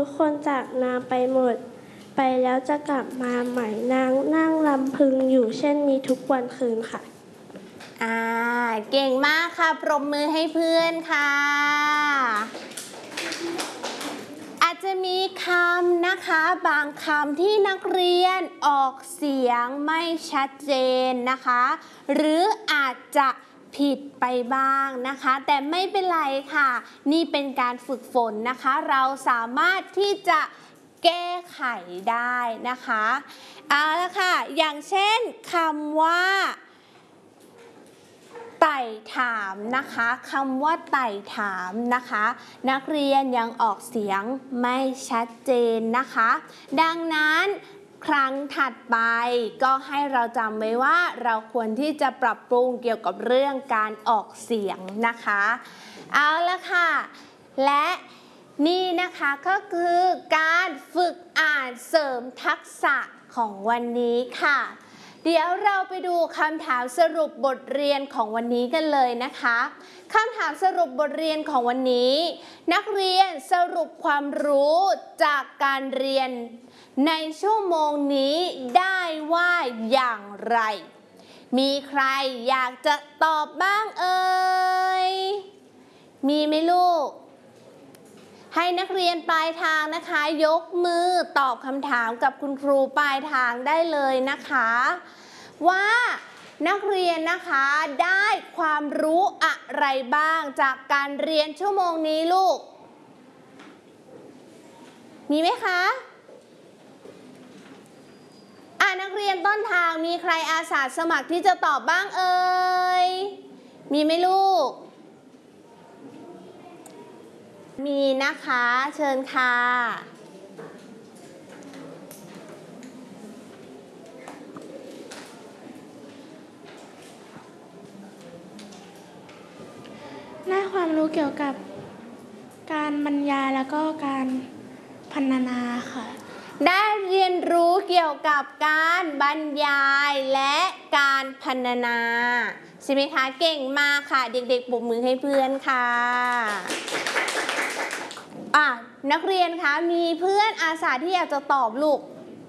กคนจากนางไปหมดไปแล้วจะกลับมาใหม่นางนั่งรำพึงอยู่เช่นนี้ทุกวันคืนค่ะเก่งมากค่ะปรบมือให้เพื่อนค่ะอาจจะมีคำนะคะบางคำที่นักเรียนออกเสียงไม่ชัดเจนนะคะหรืออาจจะผิดไปบ้างนะคะแต่ไม่เป็นไรค่ะนี่เป็นการฝึกฝนนะคะเราสามารถที่จะแก้ไขได้นะคะเอาละค่ะอย่างเช่นคำว่าไต่ถามนะคะคำว่าไต่ถามนะคะนักเรียนยังออกเสียงไม่ชัดเจนนะคะดังนั้นครั้งถัดไปก็ให้เราจำไว้ว่าเราควรที่จะปรับปรุงเกี่ยวกับเรื่องการออกเสียงนะคะเอาละค่ะและนี่นะคะก็คือการฝึกอ่านเสริมทักษะของวันนี้ค่ะเดี๋ยวเราไปดูคำถามสรุปบทเรียนของวันนี้กันเลยนะคะคำถามสรุปบทเรียนของวันนี้นักเรียนสรุปความรู้จากการเรียนในชั่วโมงนี้ได้ว่าอย่างไรมีใครอยากจะตอบบ้างเอ่ยมีไหมลูกให้นักเรียนปลายทางนะคะยกมือตอบคำถามกับคุณครูปลายทางได้เลยนะคะว่านักเรียนนะคะได้ความรู้อะไรบ้างจากการเรียนชั่วโมงนี้ลูกมีไหมคะนักเรียนต้นทางมีใครอาสาสมัครที่จะตอบบ้างเอ่ยมีไหมลูกมีนะคะเชิญค่ะได้ความรู้เกี่ยวกับการบรรยายแล้วก็การพรรณนาค่ะได้เรียนรู้เกี่ยวกับการบรรยายและการพรรณนาใช่ไหมคะเก่งมากค่ะเด็กๆปรบมือให้เพื่อนค่ะนักเรียนคะมีเพื่อนอาสาที่อยากจะตอบลูก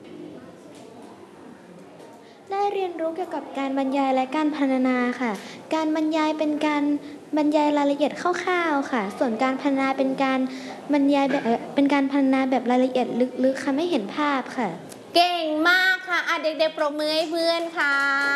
ได้เรียนรู้เกี่ยวกับการบรรยายและการพรรณนาค่ะการบรรยายเป็นการบรรยายรายละเอียดคร่าวๆค่ะส่วนการพรรณนาเป็นการบรรยายแบบเป็นการพรรณนาแบบรายละเอียดลึกๆค่ะไม่เห็นภาพค่ะเก่งมากค่ะเด็กๆปรบมือให้เพื่อนค่ะ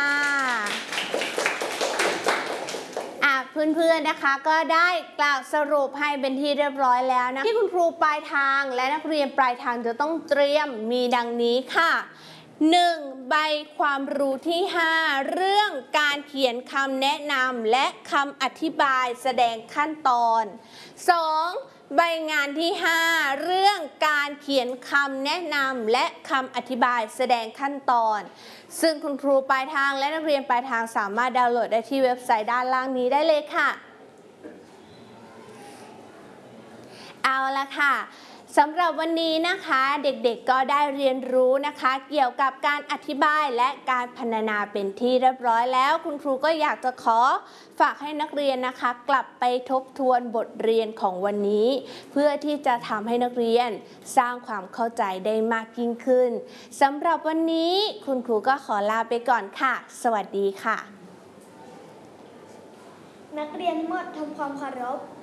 เพื่อนๆนะคะก็ได้กล่าวสรุปให้เป็นที่เรียบร้อยแล้วนะที่คุณครูปลายทางและนักเรียนปลายทางจะต้องเตรียมมีดังนี้ค่ะ 1. ใบความรู้ที่ 5เรื่องการเขียนคำแนะนำและคำอธิบายแสดงขั้นตอน 2. ใบงานที่ 5เรื่องการเขียนคำแนะนำและคำอธิบายแสดงขั้นตอนซึ่งคุณครูปลายทางและนักเรียนปลายทางสามารถดาวน์โหลดได้ที่เว็บไซต์ด้านล่างนี้ได้เลยค่ะเอาละค่ะสำหรับวันนี้นะคะเด็กๆก็ได้เรียนรู้นะคะเกี่ยวกับการอธิบายและการพรรณนาเป็นที่เรียบร้อยแล้วคุณครูก็อยากจะขอฝากให้นักเรียนนะคะกลับไปทบทวนบทเรียนของวันนี้เพื่อที่จะทำให้นักเรียนสร้างความเข้าใจได้มากยิ่งขึ้นสำหรับวันนี้คุณครูก็ขอลาไปก่อนค่ะสวัสดีค่ะนักเรียนทั้งหมดทำความเคารพ